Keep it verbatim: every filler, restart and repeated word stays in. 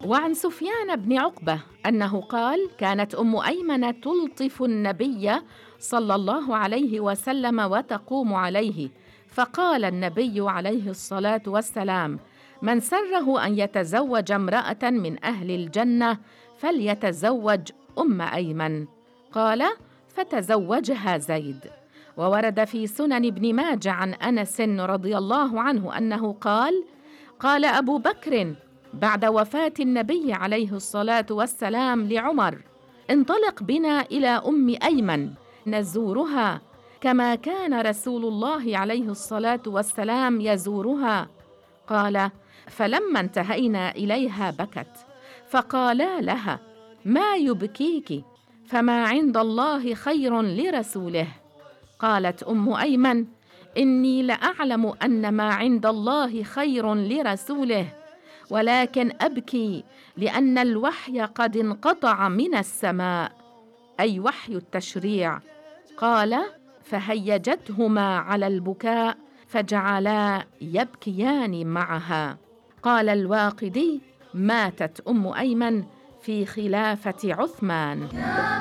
وعن سفيان بن عقبة أنه قال: كانت أم أيمن تلطف النبي صلى الله عليه وسلم وتقوم عليه، فقال النبي عليه الصلاة والسلام: من سره أن يتزوج امرأة من أهل الجنة فليتزوج أم أيمن. قال: فتزوجها زيد. وورد في سنن ابن ماجه عن أنس رضي الله عنه أنه قال: قال أبو بكر بعد وفاة النبي عليه الصلاة والسلام لعمر: انطلق بنا إلى أم أيمن نزورها كما كان رسول الله عليه الصلاة والسلام يزورها. قال: فلما انتهينا إليها بكت، فقالا لها: ما يبكيك؟ فما عند الله خير لرسوله. قالت أم أيمن: إني لأعلم أن ما عند الله خير لرسوله، ولكن أبكي لأن الوحي قد انقطع من السماء، أي وحي التشريع. قال: فهيجتهما على البكاء فجعلا يبكيان معها. قال الواقدي: ماتت أم أيمن في خلافة عثمان.